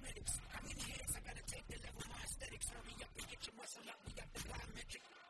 cosmetics. How many hands I gotta take to level my aesthetics? Hurry up and get your muscle up, we got the biometric.